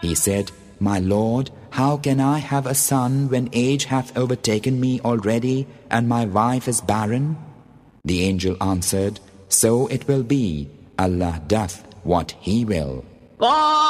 He said, My Lord, how can I have a son when age hath overtaken me already and my wife is barren? The angel answered, So it will be. Allah doth what He will.